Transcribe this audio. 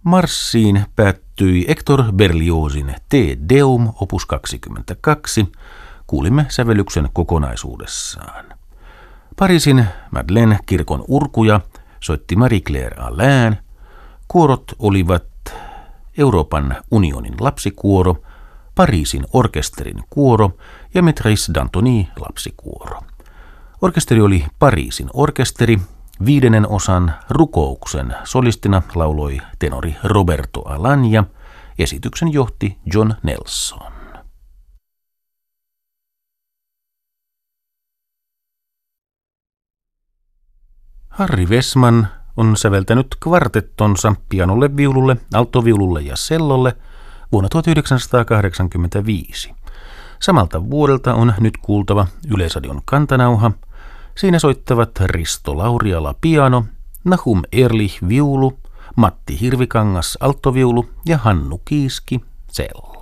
Marssiin päättyi Hector Berliozin Te Deum opus 22. Kuulimme sävellyksen kokonaisuudessaan. Pariisin Madeleine kirkon urkuja soitti Marie-Claire Alain. Kuorot olivat Euroopan unionin lapsikuoro, Pariisin orkesterin kuoro ja Maîtresse d'Antony lapsikuoro. Orkesteri oli Pariisin orkesteri. 5. osan rukouksen solistina lauloi tenori Roberto Alagna. Esityksen johti John Nelson. Harry Wessman on säveltänyt kvartettonsa pianolle, viululle, altoviululle ja cellolle vuonna 1985. Samalta vuodelta on nyt kuultava Yleisradion kantanauha. Siinä soittavat Risto Lauriala piano, Nahum Ehrlich viulu, Matti Hirvikangas altoviulu ja Hannu Kiiski cello.